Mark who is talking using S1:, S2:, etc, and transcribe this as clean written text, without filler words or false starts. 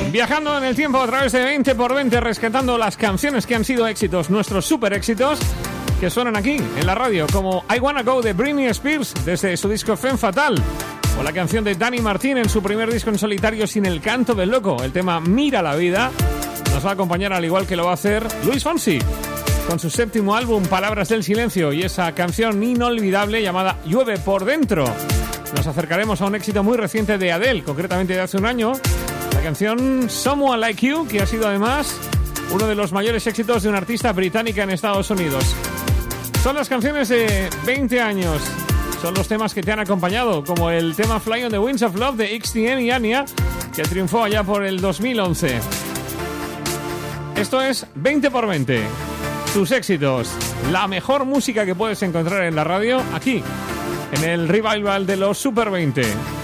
S1: Viajando en el tiempo a través de 20 por 20, rescatando las canciones que han sido éxitos, nuestros super éxitos, que suenan aquí en la radio, como I Wanna Go de Britney Spears desde su disco Femme Fatale, o la canción de Dani Martín en su primer disco en solitario Sin el Canto del Loco. El tema Mira la Vida nos va a acompañar, al igual que lo va a hacer Luis Fonsi con su séptimo álbum Palabras del Silencio y esa canción inolvidable llamada Llueve por Dentro. Nos acercaremos a un éxito muy reciente de Adele, concretamente de hace un año, la canción Someone Like You, que ha sido además uno de los mayores éxitos de una artista británica en Estados Unidos. Son las canciones de 20 años, son los temas que te han acompañado, como el tema Fly on the Winds of Love de XTN y Anya, que triunfó allá por el 2011. Esto es 20 por 20, tus éxitos, la mejor música que puedes encontrar en la radio, aquí, en el revival de los Super 20.